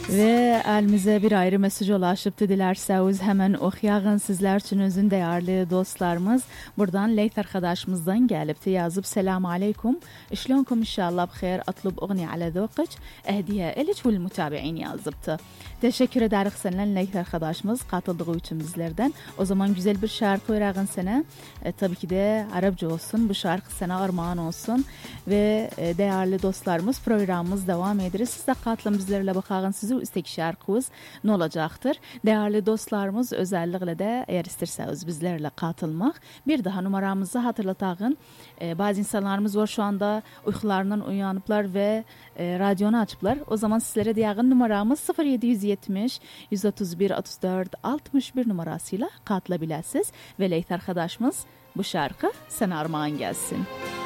Ve elimize bir ayrı mesaj ulaşıptı, dilerseniz hemen okuyalım sizler için özün değerli dostlarımız. Buradan Leyth arkadaşımızdan gelipti, yazıp selamu aleyküm. İşlonkum inşallah bxeyr, atlub uğni ala ذوقك ehdiye eliç vel mutabi'in yazıptı. Teşekkür ederiz seninle Leyth arkadaşımız katıldığı için bizlerden. O zaman güzel bir şarkı öğrenin sana. Tabii ki de Arapça olsun, bu şarkı sana armağan olsun. Ve değerli dostlarımız, programımız devam ederiz. Siz de katılın bizlerle, bakalım sizi istek şarkımız ne olacaktır. Değerli dostlarımız, özellikle de eğer isterseniz bizlerle katılmak, bir daha numaramızı hatırlatağın. Bazı insanlarımız var şu anda uykularından uyanıplar ve radyonu açıplar. O zaman sizlere diyağın numaramız 0770 131 34 61 numarasıyla katılabilirsiniz. Ve Leyth arkadaşımız bu şarkı sana armağan gelsin.